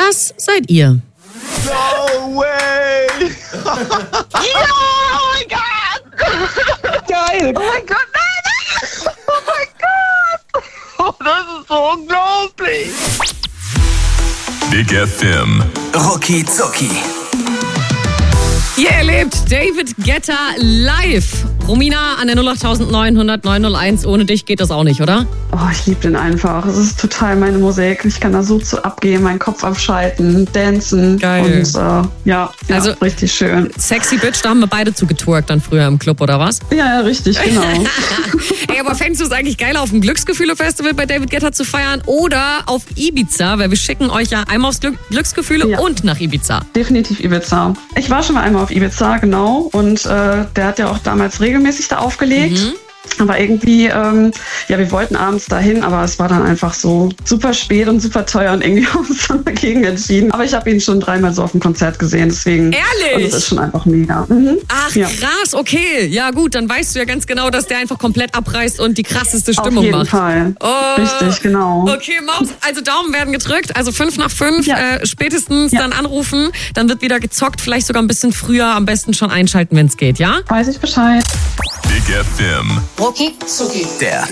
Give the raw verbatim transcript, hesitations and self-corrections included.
Das seid ihr. No way! Ja, oh mein Gott! Geil! Oh mein Gott, nein, nein! Oh mein Gott! Oh, das ist so unglaublich! Big F M. Rucki Zucki. Ihr erlebt David Guetta live. Romina an der null acht neun null null neun null eins. Ohne dich geht das auch nicht, oder? Oh, ich liebe den einfach. Es ist total meine Musik. Ich kann da so zu abgehen, meinen Kopf abschalten, dancen. Geil. Und äh, ja, ja, Also- richtig schön. Sexy Bitch, da haben wir beide zu getwerkt dann früher im Club, oder was? Ja, ja, richtig, genau. Ey, aber fändest du es eigentlich geil, auf dem Glücksgefühle-Festival bei David Guetta zu feiern oder auf Ibiza? Weil wir schicken euch ja einmal aufs Glück Glücksgefühle Ja. und nach Ibiza. Definitiv Ibiza. Ich war schon mal einmal auf Ibiza, genau. Und äh, der hat ja auch damals regelmäßig da aufgelegt. Mhm. Aber irgendwie, ähm, ja, wir wollten abends dahin, aber es war dann einfach so super spät und super teuer und irgendwie haben wir uns dann dagegen entschieden. Aber ich habe ihn schon dreimal so auf dem Konzert gesehen, deswegen. Ehrlich? Und das ist schon einfach mega. Mhm. Ach, Ja. krass, okay. Ja gut, dann weißt du ja ganz genau, dass der einfach komplett abreißt und die krasseste Stimmung Auf jeden macht. Fall. Oh. Richtig, genau. Okay, Maus, also Daumen werden gedrückt, also fünf nach fünf, Ja. äh, spätestens Ja. dann anrufen, dann wird wieder gezockt, vielleicht sogar ein bisschen früher, am besten schon einschalten, wenn es geht, ja? Weiß ich Bescheid. Big F M. Der